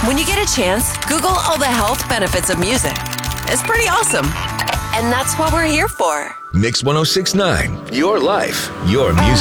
When you get a chance, Google all the health benefits of music. It's pretty awesome. And that's what we're here for. Mix 1069, your life, your music.